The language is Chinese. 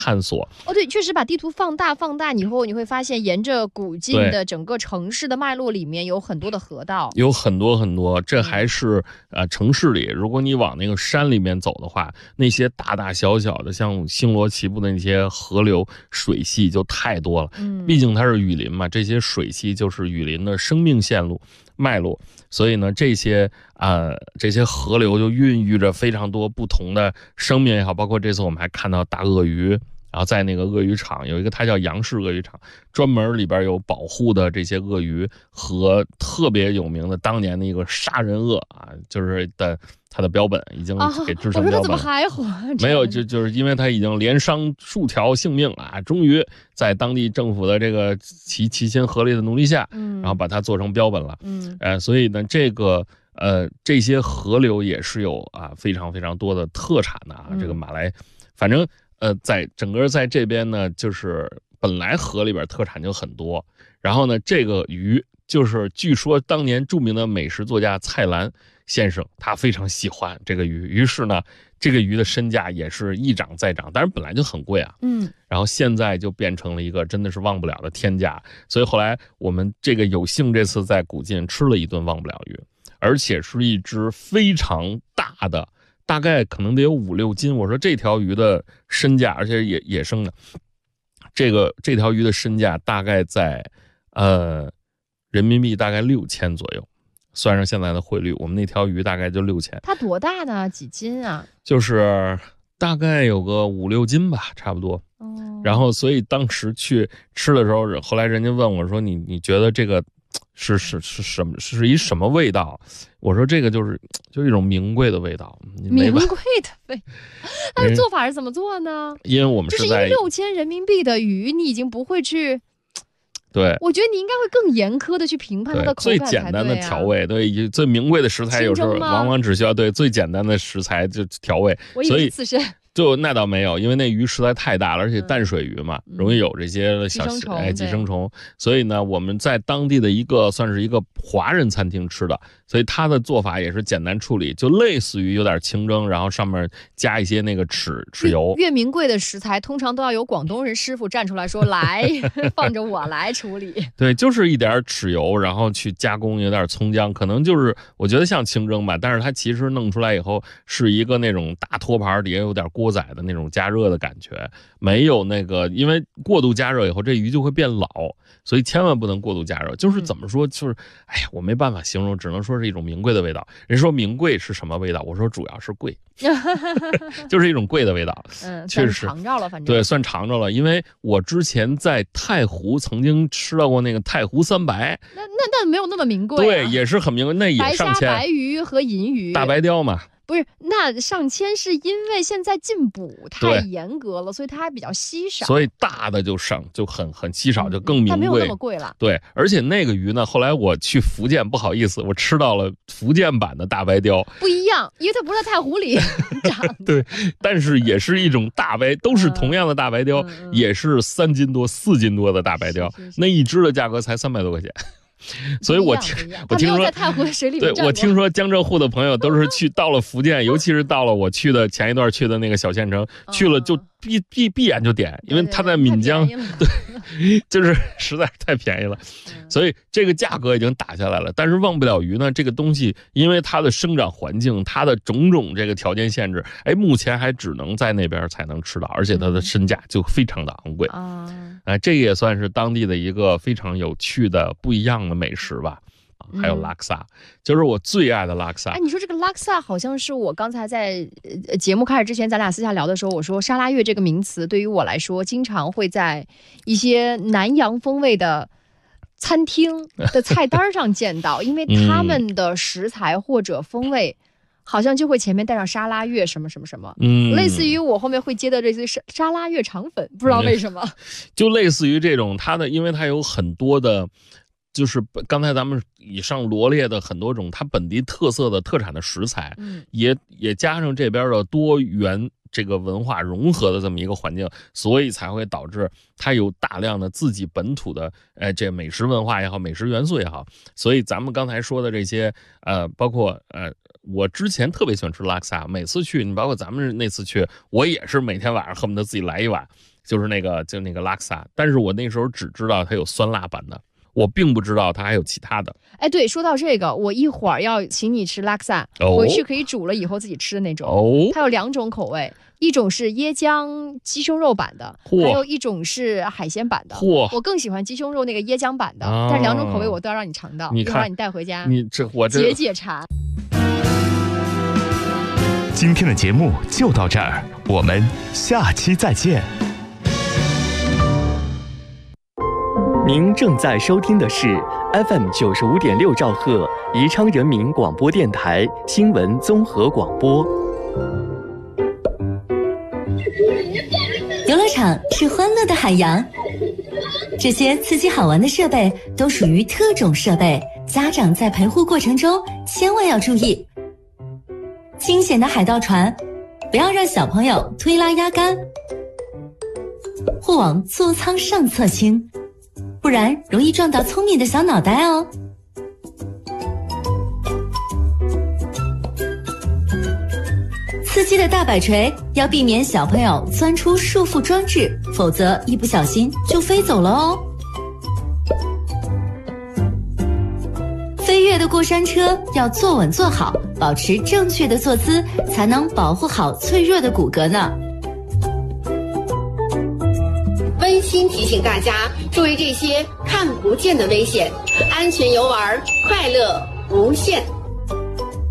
探索。 哦，对，确实把地图放大以后，你会发现沿着古晋的整个城市的脉络里面有很多的河道， 有很多，这还是城市里。如果你往那个山里面走的话，那些大大小小的像星罗棋布的那些河流水系就太多了。毕竟它是雨林嘛，这些水系就是雨林的生命线路脉络，所以呢，这些河流就孕育着非常多不同的生命也好，包括这次我们还看到大鳄鱼。然后在那个鳄鱼场有一个，它叫杨氏鳄鱼场，专门里边有保护的这些鳄鱼和特别有名的当年的一个杀人鳄啊，就是它的标本已经给制成标本了。 我说它怎么还活着？ 没有，就是因为它已经连伤数条性命啊，终于在当地政府的这个齐心合力的努力下，然后把它做成标本了。所以呢，这些河流也是有非常非常多的特产的啊。这个马来，反正。在整个在这边呢，就是本来河里边特产就很多，然后呢，这个鱼就是据说当年著名的美食作家蔡澜先生他非常喜欢这个鱼，于是呢，这个鱼的身价也是一涨再涨，当然本来就很贵啊，然后现在就变成了一个真的是忘不了的天价，所以后来我们这个有幸这次在古晋吃了一顿忘不了鱼，而且是一只非常大的。大概可能得有5、6斤。我说这条鱼的身价，而且野生的，这条鱼的身价大概在人民币大概6000左右，算上现在的汇率，我们那条鱼大概就6000。 它多大呢？几斤啊？ 就是大概有个5、6斤吧，差不多。然后所以当时去吃的时候，后来人家问我说：“你觉得这个？”是什么？是一什么味道？我说这个就是一种名贵的味道。 名贵的味，那做法是怎么做呢？ 因为我们是在6000人民币的鱼，你已经不会去。 对， 我觉得你应该会更严苛的去评判它的口感才对啊。 最简单的调味，对，最名贵的食材有时候往往只需要对最简单的食材就调味。 我以为是刺身。 就那倒没有，因为那鱼实在太大了，而且淡水鱼嘛，容易有这些小寄生虫，所以呢，我们在当地的算是一个华人餐厅吃的，所以它的做法也是简单处理，就类似于有点清蒸，然后上面加一些那个豉油。 越名贵的食材，通常都要有广东人师傅站出来说：“来，放着我来处理。” 对，就是一点豉油，然后去加工，有点葱姜，可能就是我觉得像清蒸吧，但是它其实弄出来以后是一个那种大托盘底下有点锅仔的那种加热的感觉，没有那个，因为过度加热以后这鱼就会变老，所以千万不能过度加热。就是怎么说，就是哎呀，我没办法形容，只能说是一种名贵的味道。人说名贵是什么味道？我说主要是贵，就是一种贵的味道。确实尝着了，反正对，算尝着了。因为我之前在太湖曾经吃到过那个太湖3白， 那没有那么名贵。 对，也是很名贵，那也上千。 白虾、白鱼和银鱼， 大白鲷嘛。 不是，那上千是因为现在禁捕太严格了，所以它还比较稀少。 所以大的就很稀少，就更名贵。 但没有那么贵了。 对，而且那个鱼呢，后来我去福建，不好意思，我吃到了福建版的大白鲷， 不一样，因为它不是在太湖里长。 对，但是也是一种大白，都是同样的大白鲷，也是3斤多、4斤多的大白鲷，那一只的价格才300多块钱。所以我听说， 在太湖的水里面对，我听说江浙沪的朋友都是到了福建，尤其是到了我去的前一段去的那个小县城，去了就闭眼就点，因为它在闽江，对，就是实在是太便宜了，所以这个价格已经打下来了。但是忘不了鱼呢，这个东西因为它的生长环境，它的种种这个条件限制，目前还只能在那边才能吃到，而且它的身价就非常的昂贵这也算是当地的一个非常有趣的不一样的美食吧。还有拉克萨，就是我最爱的拉克萨。 你说这个拉克萨好像是我刚才在节目开始之前咱俩私下聊的时候，我说沙拉越这个名词对于我来说经常会在一些南洋风味的餐厅的菜单上见到，因为他们的食材或者风味好像就会前面带上沙拉越什么什么什么，类似于我后面会接的这些沙拉越肠粉，不知道为什么， 就类似于这种因为它有很多的。就是刚才咱们以上罗列的很多种它本地特色的特产的食材，也加上这边的多元这个文化融合的这么一个环境，所以才会导致它有大量的自己本土的这美食文化也好，美食元素也好。所以咱们刚才说的这些包括我之前特别喜欢吃拉克萨，每次去，你包括咱们那次去，我也是每天晚上恨不得自己来一碗。 就是那个拉克萨，但是我那时候只知道它有酸辣版的，我并不知道它还有其他的。 哎，对，说到这个，我一会儿要请你吃拉克萨，回去可以煮了以后自己吃的那种。它有2种口味，一种是椰浆鸡胸肉版的，还有一种是海鲜版的。我更喜欢鸡胸肉那个椰浆版的，但是2种口味我都要让你尝到，一会儿让你带回家，解馋。 今天的节目就到这儿，我们下期再见。 您正在收听的是 FM 95.6兆赫宜昌人民广播电台新闻综合广播。 游乐场是欢乐的海洋，这些刺激好玩的设备都属于特种设备，家长在陪护过程中千万要注意。惊险的海盗船，不要让小朋友推拉压杆，或往座舱上侧倾，不然容易撞到聪明的小脑袋哦。刺激的大摆锤要避免小朋友钻出束缚装置，否则一不小心就飞走了哦。飞跃的过山车要坐稳坐好，保持正确的坐姿，才能保护好脆弱的骨骼呢。 温馨提醒大家注意这些看不见的危险，安全游玩，快乐无限。